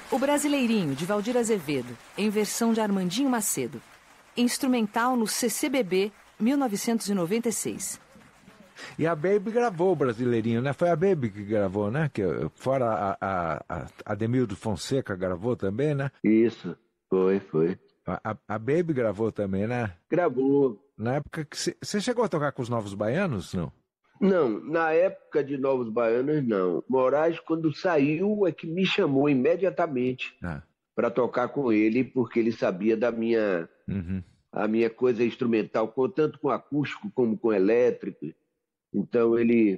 O Brasileirinho, de Valdir Azevedo, em versão de Armandinho Macedo. Instrumental no CCBB, 1996. E a Baby gravou o Brasileirinho, né? Foi a Baby que gravou, né? Que, fora a Ademildo Fonseca gravou também, né? Isso, foi. A Baby gravou também, né? Gravou. Na época que você chegou a tocar com os Novos Baianos, não? Não, na época de Novos Baianos, não. Moraes, quando saiu, é que me chamou imediatamente para tocar com ele, porque ele sabia da minha, a minha coisa instrumental, tanto com acústico como com elétrico. Então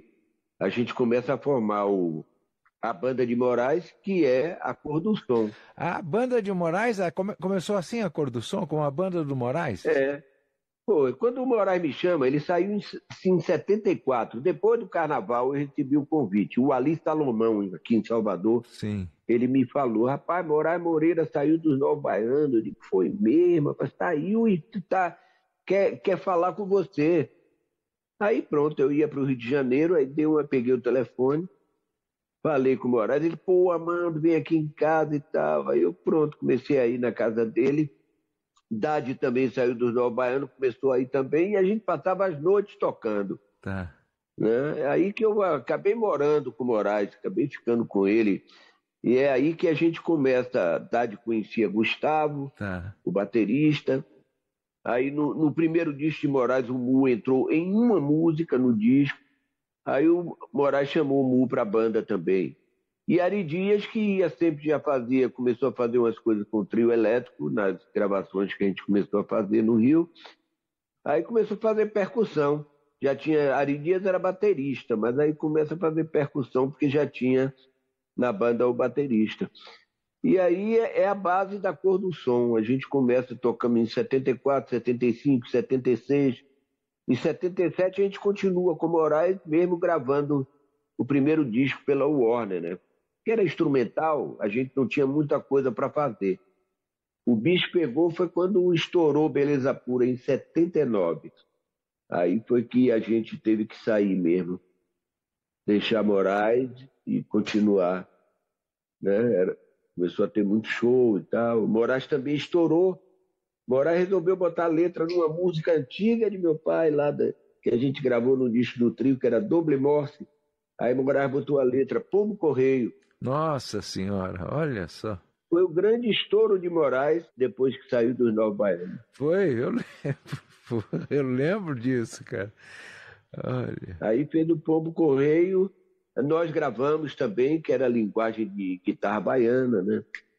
a gente começa a formar a banda de Moraes, que é a Cor do Som. A banda de Moraes começou assim, a Cor do Som, com a banda do Moraes? É. Foi. Quando o Moraes me chama, ele saiu em 74. Depois do carnaval, eu recebi o convite. O Ali Salomão, aqui em Salvador, sim, ele me falou: rapaz, Moraes Moreira saiu dos Novos Baianos. Eu digo: foi mesmo, rapaz, saiu e quer falar com você. Aí pronto, eu ia para o Rio de Janeiro, aí peguei o telefone, falei com o Moraes. Ele: pô, Amando, vem aqui em casa e tal. Aí eu pronto, comecei a ir na casa dele. Dade também saiu dos Novos Baianos, começou aí também, e a gente passava as noites tocando. Tá. Né? Aí que eu acabei morando com o Moraes, acabei ficando com ele. E é aí que a gente começa. Dade conhecia Gustavo, o baterista. Aí no primeiro disco de Moraes, o Mu entrou em uma música no disco. Aí o Moraes chamou o Mu para a banda também. E Ari Dias, que começou a fazer umas coisas com o trio elétrico, nas gravações que a gente começou a fazer no Rio. Aí começou a fazer percussão. Ari Dias era baterista, mas aí começa a fazer percussão, porque já tinha na banda o baterista. E aí é a base da Cor do Som. A gente começa tocando em 74, 75, 76. Em 77 a gente continua com o Moraes, mesmo gravando o primeiro disco pela Warner, né? Que era instrumental, a gente não tinha muita coisa para fazer. O bicho pegou foi quando estourou Beleza Pura, em 79. Aí foi que a gente teve que sair mesmo. Deixar Moraes e continuar. Né? Começou a ter muito show e tal. O Moraes também estourou. Moraes resolveu botar a letra numa música antiga de meu pai, que a gente gravou no disco do trio, que era Doble Morse. Aí o Moraes botou a letra Pombo Correio. Nossa Senhora, olha só. Foi o grande estouro de Moraes depois que saiu dos Novos Baianos. Foi, eu lembro disso, cara. Olha. Aí fez o Pombo Correio, nós gravamos também, que era a linguagem de guitarra baiana, né?